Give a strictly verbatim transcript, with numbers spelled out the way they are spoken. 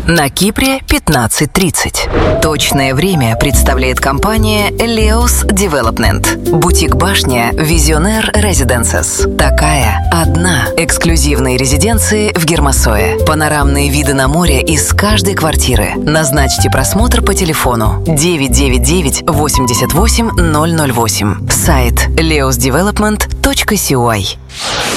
На Кипре пятнадцать тридцать. Точное время представляет компания Leos Development. Бутик-башня Visionaire Residences. Такая одна. Эксклюзивные резиденции в Гермосое. Панорамные виды на море из каждой квартиры. Назначьте просмотр по телефону девять девять девять восемьдесят восемь ноль ноль восемь. Сайт leos development точка си уай.